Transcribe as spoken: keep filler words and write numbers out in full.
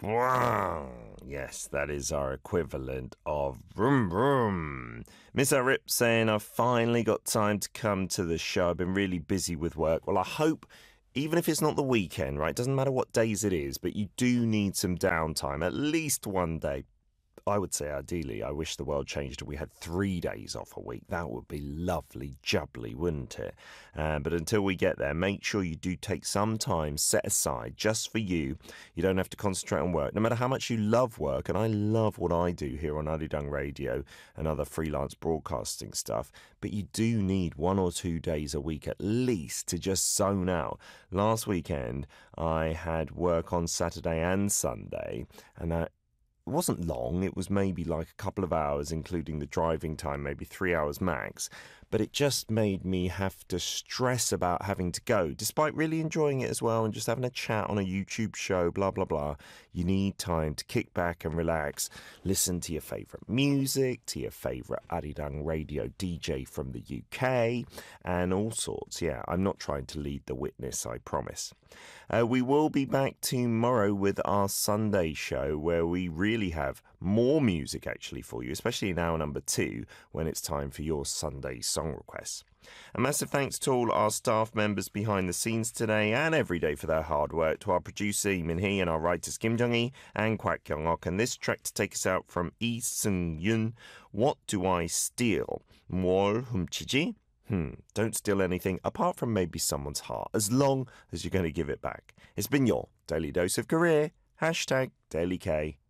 Yes, that is our equivalent of vroom vroom. Miss Rip saying, I've finally got time to come to the show. I've been really busy with work. Well, I hope, even if it's not the weekend, right? Doesn't matter what days it is, but you do need some downtime, at least one day. I would say ideally, I wish the world changed and we had three days off a week. That would be lovely jubbly, wouldn't it? Um, but until we get there, make sure you do take some time set aside just for you. You don't have to concentrate on work, no matter how much you love work. And I love what I do here on Arirang Radio and other freelance broadcasting stuff. But you do need one or two days a week at least to just zone out. Last weekend, I had work on Saturday and Sunday, and that it wasn't long, it was maybe like a couple of hours, including the driving time, maybe three hours max. But it just made me have to stress about having to go, despite really enjoying it as well and just having a chat on a YouTube show, blah, blah, blah. You need time to kick back and relax, listen to your favourite music, to your favourite Arirang Radio D J from the U K, and all sorts. Yeah, I'm not trying to lead the witness, I promise. Uh, we will be back tomorrow with our Sunday show, where we really have more music actually for you, especially in hour number two, when it's time for your Sunday song requests. A massive thanks to all our staff members behind the scenes today and every day for their hard work, to our producer Lee Min-hee and our writers Kim Jung-hee and Kwak Kyung-ok. And this track to take us out from Lee Seung-yun, What Do I Steal? 뭘 훔치지? Hmm, don't steal anything apart from maybe someone's heart, as long as you're going to give it back. It's been your Daily Dose of Career. Hashtag Daily K.